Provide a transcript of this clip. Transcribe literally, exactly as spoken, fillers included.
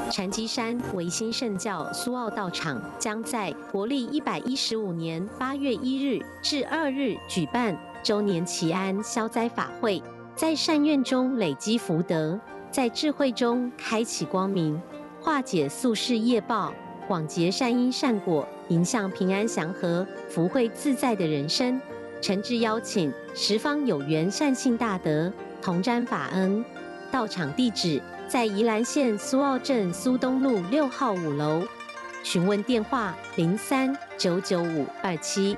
禅机山维新圣教苏澳道场将在国历一百一十五年八月一日至二日举办周年祈安消灾法会，在善愿中累积福德，在智慧中开启光明，化解宿世业报，广结善因善果，迎向平安祥和、福慧自在的人生。诚挚邀请十方有缘善信大德同沾法恩。到场地址在宜兰县苏澳镇苏东路六号五楼，询问电话零三九九五二七。